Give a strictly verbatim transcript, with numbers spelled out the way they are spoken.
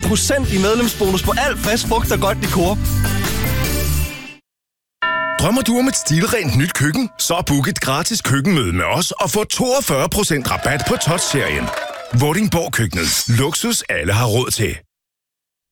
procent i medlemsbonus på al frisk frugt og grønt i Coop. Drømmer du om et stilrent nyt køkken? Så book et gratis køkkenmøde med os og få toogfyrre procent rabat på Touch-serien. Vordingborg Køkkenet. Luksus alle har råd til.